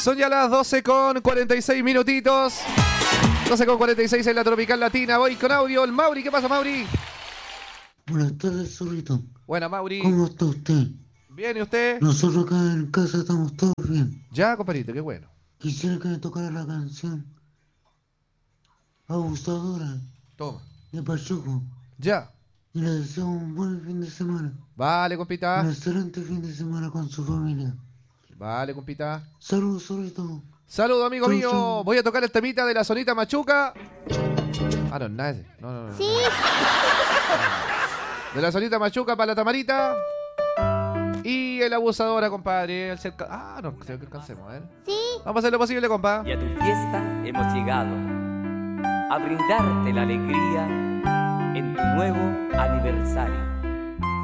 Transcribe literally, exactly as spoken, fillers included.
Son ya las doce con cuarenta y seis minutitos. doce con cuarenta y seis en la Tropical Latina. Voy con audio. El Mauri, ¿qué pasa, Mauri? Buenas tardes, Zorrito. Buena, Mauri. ¿Cómo está usted? Bien, ¿y usted? Nosotros acá en casa estamos todos bien. Ya, compadrito, qué bueno. Quisiera que me tocara la canción Abusadora Toma. de Pachuco. Ya. Y le deseo un buen fin de semana. Vale, Un compita. excelente fin de semana con su familia. Vale, compita. Saludos, Zorrito. Saludos, amigo Chau, mío. chau. Voy a tocar el temita de la Sonita Machuca. Ah, no, nada ese. No, no, no. Sí. De la Sonita Machuca para la Tamarita. Y el Abusadora, compadre. El cerca... Ah, no, creo que alcancemos, a ver. Sí. Vamos a hacer lo posible, compa. Y a tu fiesta hemos llegado a brindarte la alegría en tu nuevo aniversario.